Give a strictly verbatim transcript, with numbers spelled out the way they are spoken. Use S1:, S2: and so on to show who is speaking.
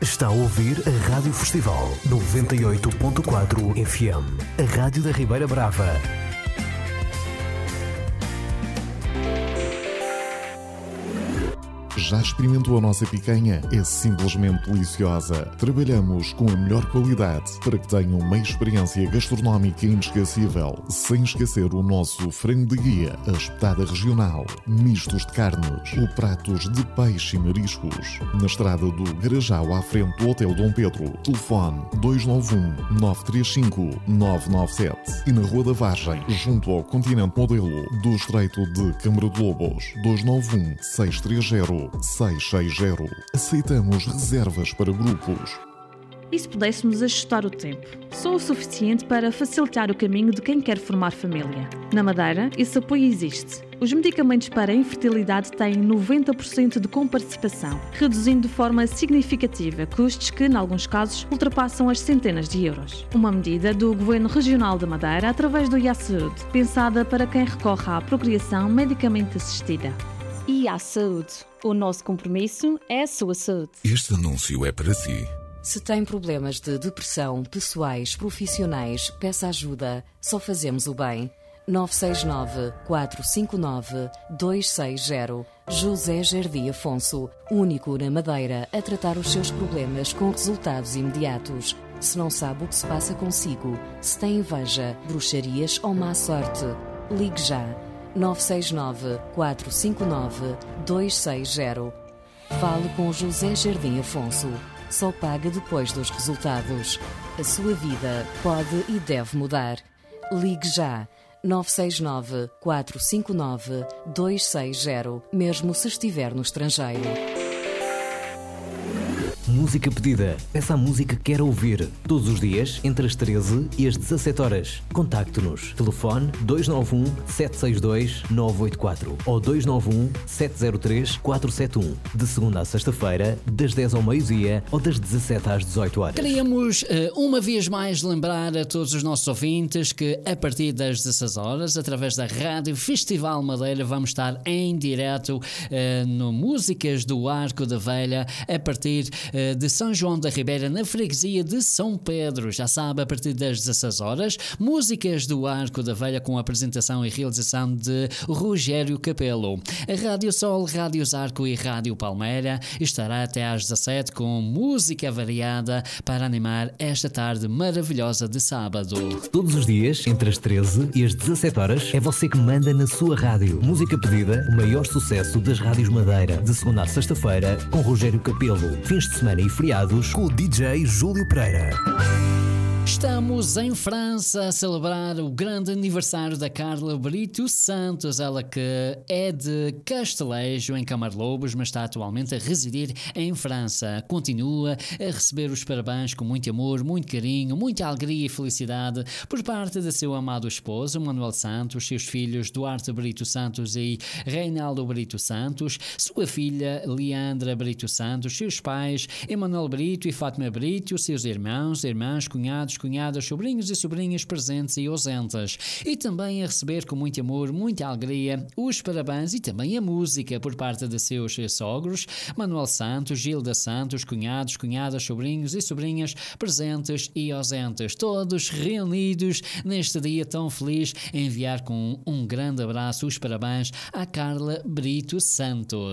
S1: Está a ouvir a Rádio Festival noventa e oito ponto quatro F M, a rádio da Ribeira Brava.
S2: Já experimentou a nossa picanha? É simplesmente deliciosa. Trabalhamos com a melhor qualidade para que tenha uma experiência gastronómica inesquecível, sem esquecer o nosso frango de guia, a espetada regional, mistos de carnes ou pratos de peixe e mariscos. Na estrada do Garajal, à frente do Hotel Dom Pedro. Telefone dois nove um, nove três cinco, nove nove sete. E na Rua da Vargem, junto ao Continente Modelo, do Estreito de Câmara de Lobos. dois nove um, seis três zero, seis seis zero. Aceitamos reservas para grupos.
S3: E se pudéssemos ajustar o tempo? Só o suficiente para facilitar o caminho de quem quer formar família. Na Madeira, esse apoio existe. Os medicamentos para a infertilidade têm noventa por cento de comparticipação, reduzindo de forma significativa custos que, em alguns casos, ultrapassam as centenas de euros. Uma medida do Governo Regional da Madeira através do I A Saúde, pensada para quem recorre à procriação medicamente assistida.
S4: I A Saúde. O nosso compromisso é a sua saúde.
S5: Este anúncio é para si.
S6: Se tem problemas de depressão, pessoais, profissionais, peça ajuda. Só fazemos o bem. nove seis nove, quatro cinco nove, dois seis zero. José Jardim Afonso, único na Madeira a tratar os seus problemas com resultados imediatos. Se não sabe o que se passa consigo, se tem inveja, bruxarias ou má sorte, ligue já. nove seis nove, quatro cinco nove, dois seis zero. Fale com José Jardim Afonso. Só paga depois dos resultados. A sua vida pode e deve mudar. Ligue já. nove seis nove, quatro cinco nove, dois seis zero, mesmo se estiver no estrangeiro.
S1: Música pedida. Peça a música que quer ouvir. Todos os dias, entre as treze e as dezassete horas. Contacte-nos. Telefone dois nove um, sete seis dois, nove oito quatro ou dois nove um, sete zero três, quatro sete um. De segunda a sexta-feira, das dez ao meio-dia ou das dezassete às dezoito horas.
S7: Queríamos, uma vez mais, lembrar a todos os nossos ouvintes que, a partir das dezasseis horas, através da Rádio Festival Madeira, vamos estar em direto uh, no Músicas do Arco da Velha, a partir de São João da Ribeira, na freguesia de São Pedro. Já sabe, a partir das dezasseis horas, Músicas do Arco da Velha, com a apresentação e realização de Rogério Capelo. A Rádio Sol, Rádio Zarco e Rádio Palmeira estará até às dezassete com música variada para animar esta tarde maravilhosa de sábado.
S1: Todos os dias, entre as treze e as dezassete horas, é você que manda na sua rádio. Música pedida, o maior sucesso das rádios Madeira. De segunda a sexta-feira, com Rogério Capelo. Fins de semana e feriados com o D J Júlio Pereira.
S7: Estamos em França a celebrar o grande aniversário da Carla Brito Santos, ela que é de Castelejo, em Camarlobos, mas está atualmente a residir em França. Continua a receber os parabéns com muito amor, muito carinho, muita alegria e felicidade por parte de seu amado esposo, Manuel Santos, seus filhos Duarte Brito Santos e Reinaldo Brito Santos, sua filha Leandra Brito Santos, seus pais Emanuel Brito e Fátima Brito, seus irmãos, irmãs, cunhados, cunhadas, sobrinhos e sobrinhas presentes e ausentes. E também a receber com muito amor, muita alegria, os parabéns e também a música por parte de seus sogros, Manuel Santos, Gilda Santos, cunhados, cunhadas, sobrinhos e sobrinhas presentes e ausentes. Todos reunidos neste dia tão feliz, enviar com um grande abraço os parabéns à Carla Brito Santos.